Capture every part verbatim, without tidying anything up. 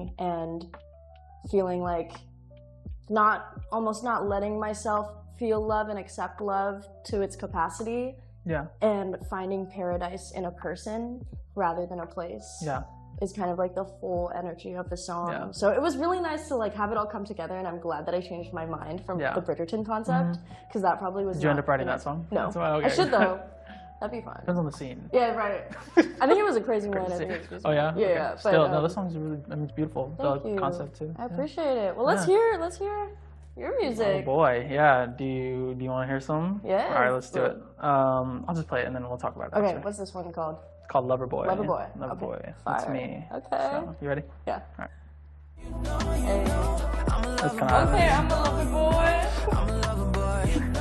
me and feeling like not, almost not letting myself feel love and accept love to its capacity. Yeah. And finding paradise in a person rather than a place. Yeah. Is kind of like the full energy of the song. Yeah. So it was really nice to like have it all come together, and I'm glad that I changed my mind from yeah. the Bridgerton concept, because mm-hmm. that probably was. Did you not, end up writing you know, that song? No, okay. I should though. That'd be fun. Depends on the scene. Yeah, right. I think it was a crazy one. I think it was oh yeah. Yeah, okay. yeah. But, Still, um, no, this song's really, I mean, it's beautiful. Thank the you. concept too. I yeah. appreciate it. Well, let's yeah. hear. Let's hear your music. Oh boy, yeah. Do you do you want to hear some? Yeah. All right, let's do it. Um, I'll just play it and then we'll talk about it. Okay. After. What's this one called? It's called Lover Boy. Lover Boy. Lover okay. Boy. Fire. That's me. Okay. So, you ready? Yeah. All right. Hey. That's kind of. Okay, I'm a lover boy. I'm a lover boy.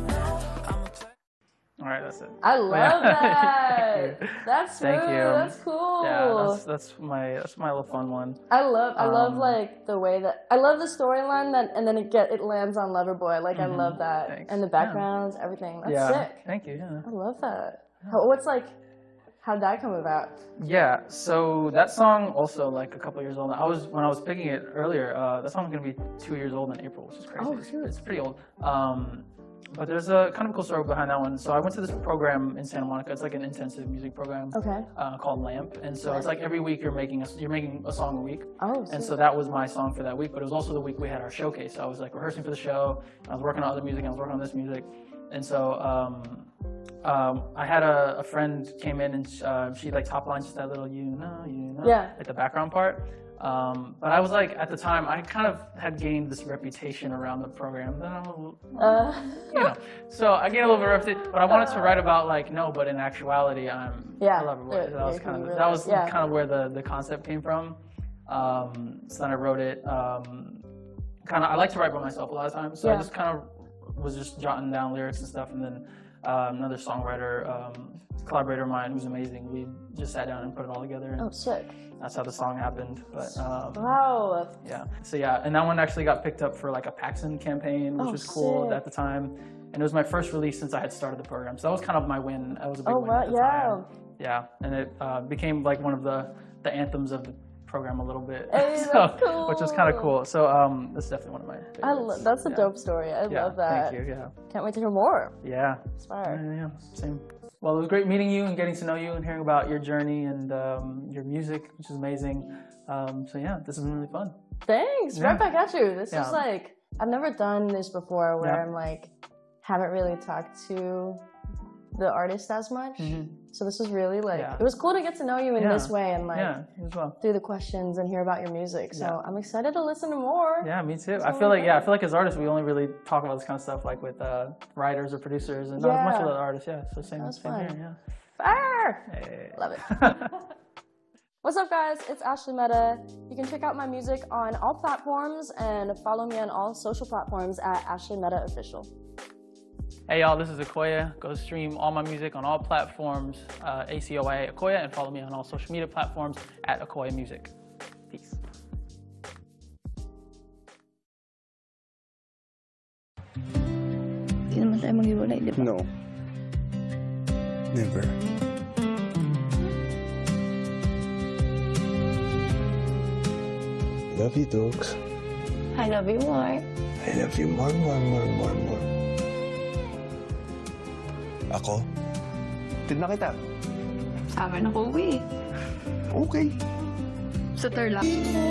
All right, that's it. I love yeah. that. Thank you. That's smooth. Thank you. That's cool. Yeah, that's that's my that's my little fun one. I love I love Um, like the way that I love the storyline that and then it get it lands on Loverboy. Like mm-hmm. I love that Thanks. and the backgrounds, yeah. everything. That's yeah. sick. Thank you. Yeah. I love that. How, what's like? How'd that come about? Yeah, so that song also like a couple years old. I was when I was picking it earlier. Uh, that song's gonna be two years old in April, which is crazy. Oh, it's, shoot. it's pretty old. Um, but there's a kind of cool story behind that one. So I went to this program in Santa Monica. It's like an intensive music program. Okay. Uh, called LAMP, and so it's like every week you're making a, you're making a song a week. Oh. And so that was my song for that week. But it was also the week we had our showcase. So I was like rehearsing for the show. I was working on other music. And I was working on this music, and so. Um, Um, I had a, a friend came in and sh uh, she like top lines just that little you know you know yeah. like the background part. Um, but I was like at the time I kind of had gained this reputation around the program that I'm a little, Uh. you know. So I gained a little bit of reputation, but I wanted to write about like no, but in actuality I'm yeah. a lover boy. Yeah, that was yeah, kind of really, that was yeah. kind of where the the concept came from. Um, so then I wrote it. Um, kind of I like to write by myself a lot of times, so yeah. I just kind of was just jotting down lyrics and stuff, and then. Um, another songwriter, um, collaborator of mine who's amazing. We just sat down and put it all together. And oh, sick. That's how the song happened. But um, wow. Yeah. So yeah, and that one actually got picked up for like a Paxson campaign, which oh, was cool sick. at the time. And it was my first release since I had started the program. So that was kind of my win. That was a big oh, win wow. at the yeah. time. Yeah. And it uh, became like one of the, the anthems of the program a little bit, hey, so, cool. which was kind of cool. So um, that's definitely one of my favorites. I love, that's a yeah. dope story. I yeah, love that. Thank you. Yeah. Can't wait to hear more. Yeah. Inspired. Yeah, yeah, same. Well, it was great meeting you and getting to know you and hearing about your journey and um, your music, which is amazing. Um, so yeah, this has been really fun. Thanks. Yeah. Right back at you. This yeah. is like, I've never done this before where yeah. I'm like, haven't really talked to the artist as much. Mm-hmm. So this is really like, yeah. it was cool to get to know you in yeah. this way and like yeah, as well. through the questions and hear about your music. So yeah. I'm excited to listen to more. Yeah, me too. I feel like, yeah, I feel like as artists, we only really talk about this kind of stuff like with uh, writers or producers and not yeah. as much with other artists. Yeah, so same, same fun. here, yeah. Fire! Hey. Love it. What's up, guys? It's Ashley Meta. You can check out my music on all platforms and follow me on all social platforms at Ashley Meta Official. Hey y'all, this is Okoye. Go stream all my music on all platforms, uh, A C O Y A Okoye, and follow me on all social media platforms at Okoye Music. Peace. Hindi naman tayo maghiwalay, di ba? No. Never. Love you, dogs. I love you more. I love you more, more, more, more, more. Ako? Tignan kita. Sa amin ako uwi. Okay. Sa Tarlac.